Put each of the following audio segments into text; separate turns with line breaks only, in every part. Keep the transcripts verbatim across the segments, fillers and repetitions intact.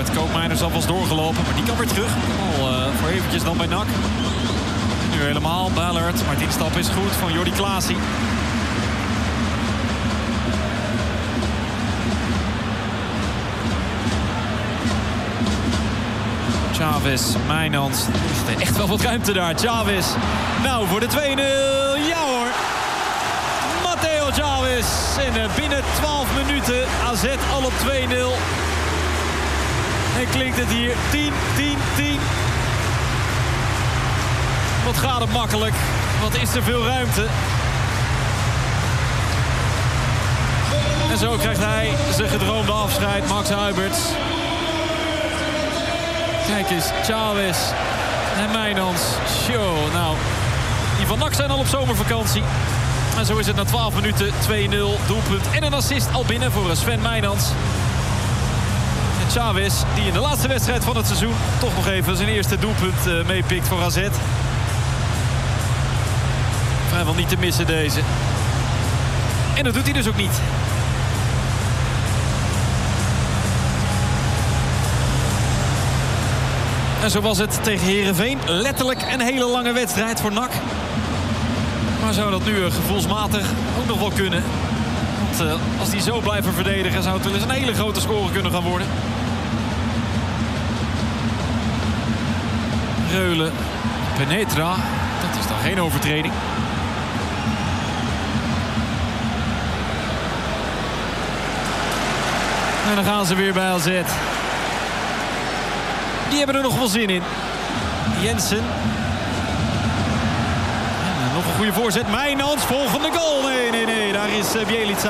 Ballard. Koopmeiners alvast doorgelopen, maar die kan weer terug. Al uh, voor eventjes dan bij N A C. Nu helemaal Ballard, maar die stap is goed van Jordi Klaasie. Chavez, Mijnans. Er is echt wel wat ruimte daar. Chavez. Nou, voor de twee nul. Ja hoor. Matteo Chavez. En uh, binnen twaalf minuten A Z al op twee nul. En klinkt het hier tien, tien, tien. Wat gaat het makkelijk. Wat is er veel ruimte. En zo krijgt hij zijn gedroomde afscheid. Max Huiberts. Kijk eens, Chavez en Mijnans. Show. Nou, die van N A C zijn al op zomervakantie. En zo is het na twaalf minuten twee nul. Doelpunt en een assist al binnen voor Sven Mijnans. En Chavez, die in de laatste wedstrijd van het seizoen toch nog even zijn eerste doelpunt uh, meepikt voor A Z. Vrijwel niet te missen deze. En dat doet hij dus ook niet. En zo was het tegen Heerenveen. Letterlijk een hele lange wedstrijd voor N A C. Maar zou dat nu gevoelsmatig ook nog wel kunnen? Want uh, als die zo blijven verdedigen, zou het wel eens een hele grote score kunnen gaan worden. Reulen, Penetra. Dat is dan geen overtreding. En dan gaan ze weer bij A Z. Die hebben er nog wel zin in. Jensen. En nog een goede voorzet. Mijnans, volgende goal. Nee, nee, nee. Daar is uh, Bjelica.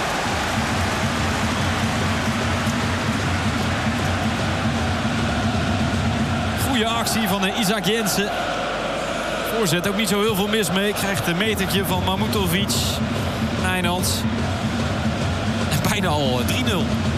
Goede actie van uh, Isaac Jensen. Voorzet ook niet zo heel veel mis mee. Krijgt een metertje van Mahmutovic. Mijnans. En bijna al uh, drie nul.